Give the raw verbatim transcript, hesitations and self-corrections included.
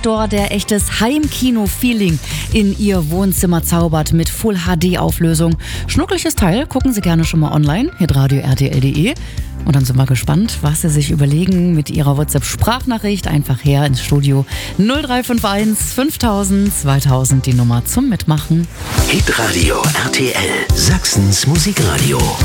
Store, der echtes Heimkino-Feeling in Ihr Wohnzimmer zaubert mit Full H D-Auflösung. Schnuckliges Teil, gucken Sie gerne schon mal online, hitradio punkt r t l punkt d e. Und dann sind wir gespannt, was Sie sich überlegen mit Ihrer WhatsApp-Sprachnachricht. Einfach her ins Studio null drei fünf eins fünftausend zweitausend, die Nummer zum Mitmachen. Hitradio R T L, Sachsens Musikradio.